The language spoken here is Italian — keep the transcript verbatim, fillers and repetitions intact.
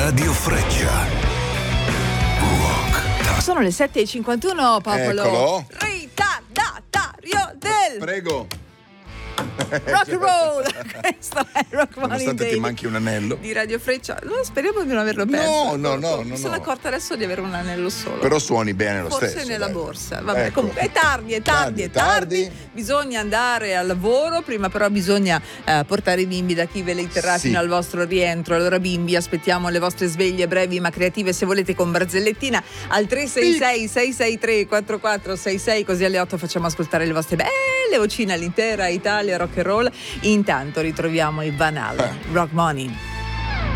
Radio Freccia. Rock. Sono le sette e cinquantuno, popolo. Eccolo. Ritardatario del Prego. rock and roll. Questo è Rock Money Nonostante Daily ti manchi un anello. di Radio Freccia. No, speriamo di non averlo No, perso. no, no, no, Mi sono no. accorta adesso di avere un anello solo. Però suoni bene lo Forse stesso. nella dai. borsa. Vabbè, Ecco. comunque è tardi, è tardi, è tardi. Tardi. Bisogna andare al lavoro, prima però bisogna eh, portare i bimbi da chi ve li terrà Sì. fino al vostro rientro. Allora bimbi, aspettiamo le vostre sveglie brevi ma creative, se volete con barzellettina, al tre sei sei sei sei tre quattro quattro sei sei, così alle otto facciamo ascoltare le vostre belle vocine all'intera Italia rock and roll. Intanto ritroviamo i Van Halen, Rock Money.